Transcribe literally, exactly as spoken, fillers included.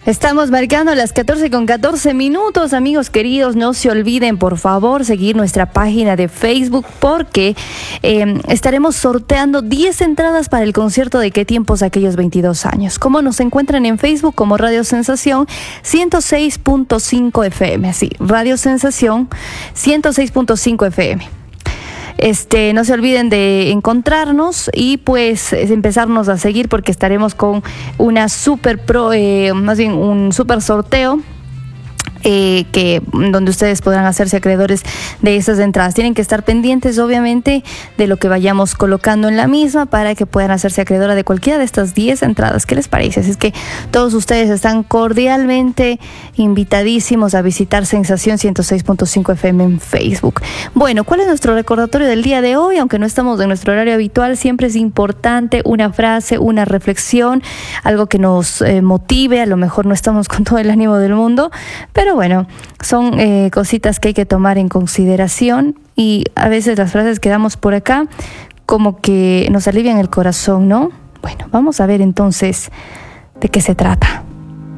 Estamos marcando las catorce con catorce minutos, amigos queridos. No se olviden, por favor, seguir nuestra página de Facebook porque eh, estaremos sorteando diez entradas para el concierto de Qué tiempos aquellos veintidós años. ¿Cómo nos encuentran en Facebook? Como Radio Sensación ciento seis punto cinco F M. Así, Radio Sensación ciento seis punto cinco F M. Este, no se olviden de encontrarnos y pues empezarnos a seguir porque estaremos con una super pro, eh, más bien un super sorteo. Eh, que donde ustedes podrán hacerse acreedores de esas entradas. Tienen que estar pendientes, obviamente, de lo que vayamos colocando en la misma para que puedan hacerse acreedora de cualquiera de estas diez entradas. ¿Qué les parece? Así es que todos ustedes están cordialmente invitadísimos a visitar Sensación ciento seis punto cinco F M en Facebook. Bueno, ¿cuál es nuestro recordatorio del día de hoy? Aunque no estamos en nuestro horario habitual, siempre es importante una frase, una reflexión, algo que nos eh, motive. A lo mejor no estamos con todo el ánimo del mundo, pero bueno, son eh, cositas que hay que tomar en consideración y a veces las frases que damos por acá como que nos alivian el corazón, ¿no? Bueno, vamos a ver entonces de qué se trata.